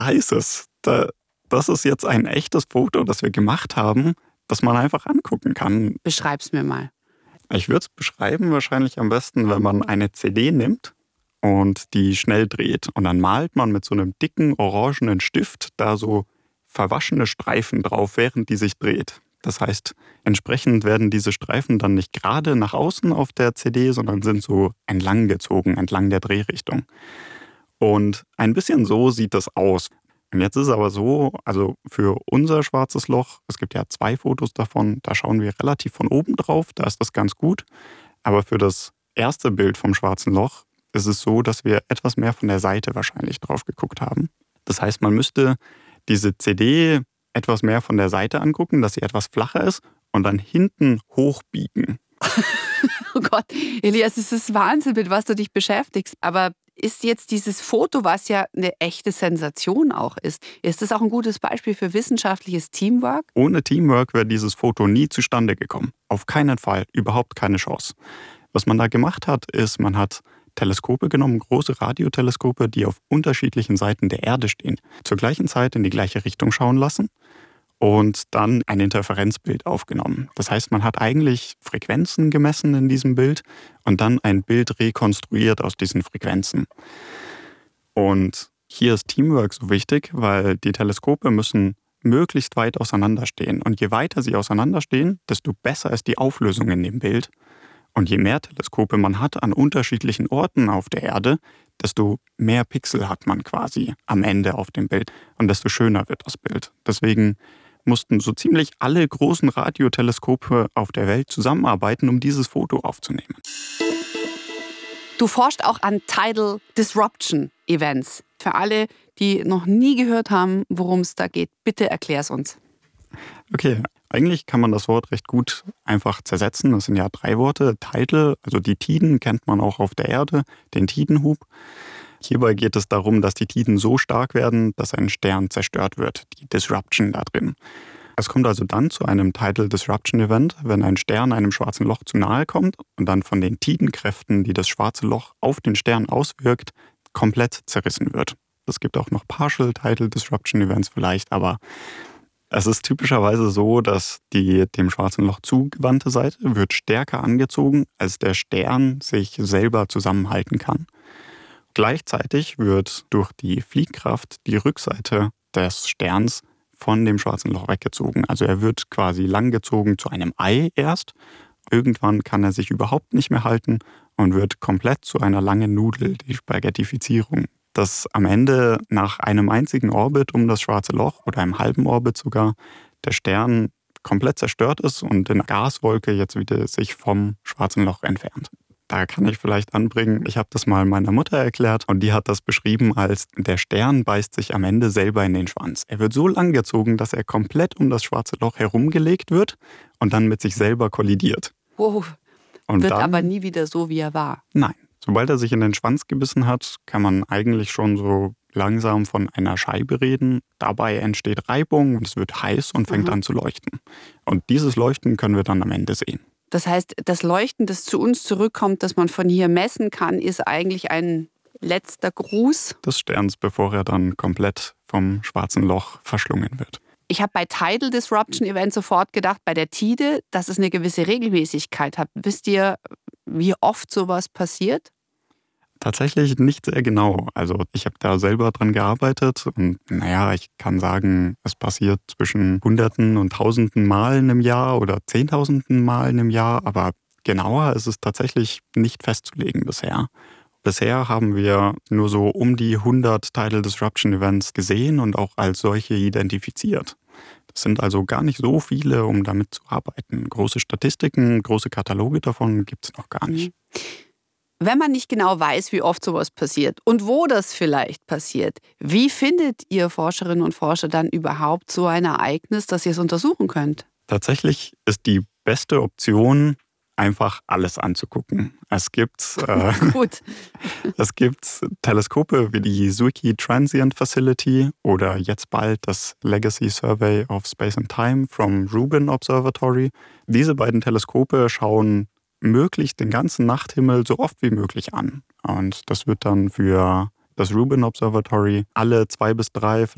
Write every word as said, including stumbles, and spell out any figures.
heißt es. Da, das ist jetzt ein echtes Foto, das wir gemacht haben, das man einfach angucken kann. Beschreib's mir mal. Ich würde es beschreiben wahrscheinlich am besten, wenn man eine C D nimmt und die schnell dreht. Und dann malt man mit so einem dicken, orangenen Stift da so verwaschene Streifen drauf, während die sich dreht. Das heißt, entsprechend werden diese Streifen dann nicht gerade nach außen auf der C D, sondern sind so entlang gezogen, entlang der Drehrichtung. Und ein bisschen so sieht das aus. Und jetzt ist es aber so, also für unser schwarzes Loch, es gibt ja zwei Fotos davon, da schauen wir relativ von oben drauf, da ist das ganz gut. Aber für das erste Bild vom schwarzen Loch ist es so, dass wir etwas mehr von der Seite wahrscheinlich drauf geguckt haben. Das heißt, man müsste diese C D etwas mehr von der Seite angucken, dass sie etwas flacher ist und dann hinten hochbiegen. Oh Gott, Elias, es ist Wahnsinn, mit was du dich beschäftigst. Aber ist jetzt dieses Foto, was ja eine echte Sensation auch ist, ist das auch ein gutes Beispiel für wissenschaftliches Teamwork? Ohne Teamwork wäre dieses Foto nie zustande gekommen. Auf keinen Fall, überhaupt keine Chance. Was man da gemacht hat, ist, man hat Teleskope genommen, große Radioteleskope, die auf unterschiedlichen Seiten der Erde stehen, zur gleichen Zeit in die gleiche Richtung schauen lassen und dann ein Interferenzbild aufgenommen. Das heißt, man hat eigentlich Frequenzen gemessen in diesem Bild und dann ein Bild rekonstruiert aus diesen Frequenzen. Und hier ist Teamwork so wichtig, weil die Teleskope müssen möglichst weit auseinanderstehen. Und je weiter sie auseinanderstehen, desto besser ist die Auflösung in dem Bild. Und je mehr Teleskope man hat an unterschiedlichen Orten auf der Erde, desto mehr Pixel hat man quasi am Ende auf dem Bild und desto schöner wird das Bild. Deswegen mussten so ziemlich alle großen Radioteleskope auf der Welt zusammenarbeiten, um dieses Foto aufzunehmen. Du forschst auch an Tidal Disruption Events. Für alle, die noch nie gehört haben, worum es da geht, bitte erklär's uns. Okay, eigentlich kann man das Wort recht gut einfach zersetzen. Das sind ja drei Worte. Tidal, also die Tiden kennt man auch auf der Erde, den Tidenhub. Hierbei geht es darum, dass die Tiden so stark werden, dass ein Stern zerstört wird, die Disruption da drin. Es kommt also dann zu einem Tidal Disruption Event, wenn ein Stern einem schwarzen Loch zu nahe kommt und dann von den Tidenkräften, die das schwarze Loch auf den Stern auswirkt, komplett zerrissen wird. Es gibt auch noch Partial Tidal Disruption Events vielleicht, aber es ist typischerweise so, dass die dem schwarzen Loch zugewandte Seite wird stärker angezogen, als der Stern sich selber zusammenhalten kann. Gleichzeitig wird durch die Fliehkraft die Rückseite des Sterns von dem schwarzen Loch weggezogen. Also er wird quasi langgezogen zu einem Ei erst. Irgendwann kann er sich überhaupt nicht mehr halten und wird komplett zu einer langen Nudel, die Spaghettifizierung. Dass am Ende nach einem einzigen Orbit um das schwarze Loch oder einem halben Orbit sogar der Stern komplett zerstört ist und in Gaswolke jetzt wieder sich vom schwarzen Loch entfernt. Da kann ich vielleicht anbringen, ich habe das mal meiner Mutter erklärt und die hat das beschrieben als, der Stern beißt sich am Ende selber in den Schwanz. Er wird so lang gezogen, dass er komplett um das schwarze Loch herumgelegt wird und dann mit sich selber kollidiert. Wow. Und wird dann, aber nie wieder so, wie er war. Nein. Sobald er sich in den Schwanz gebissen hat, kann man eigentlich schon so langsam von einer Scheibe reden. Dabei entsteht Reibung und es wird heiß und fängt mhm. an zu leuchten. Und dieses Leuchten können wir dann am Ende sehen. Das heißt, das Leuchten, das zu uns zurückkommt, das man von hier messen kann, ist eigentlich ein letzter Gruß des Sterns, bevor er dann komplett vom schwarzen Loch verschlungen wird. Ich habe bei Tidal Disruption Event sofort gedacht, bei der Tide, dass es eine gewisse Regelmäßigkeit hat. Wisst ihr, wie oft sowas passiert? Tatsächlich nicht sehr genau. Also ich habe da selber dran gearbeitet und naja, ich kann sagen, es passiert zwischen Hunderten und Tausenden Malen im Jahr oder Zehntausenden Malen im Jahr, aber genauer ist es tatsächlich nicht festzulegen bisher. Bisher haben wir nur so um die hundert Tidal Disruption Events gesehen und auch als solche identifiziert. Das sind also gar nicht so viele, um damit zu arbeiten. Große Statistiken, große Kataloge davon gibt es noch gar nicht. Wenn man nicht genau weiß, wie oft sowas passiert und wo das vielleicht passiert, wie findet ihr Forscherinnen und Forscher dann überhaupt so ein Ereignis, dass ihr es untersuchen könnt? Tatsächlich ist die beste Option, einfach alles anzugucken. Es gibt, äh, Gut. es gibt Teleskope wie die Zwicky Transient Facility oder jetzt bald das Legacy Survey of Space and Time from Rubin Observatory. Diese beiden Teleskope schauen möglichst den ganzen Nachthimmel so oft wie möglich an. Und das wird dann für das Rubin Observatory alle zwei bis drei,